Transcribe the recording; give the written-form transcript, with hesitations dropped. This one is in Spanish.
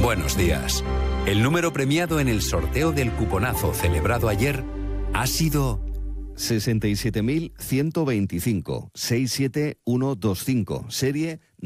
Buenos días. El número premiado en el sorteo del cuponazo celebrado ayer ha sido 67.125, 67125, serie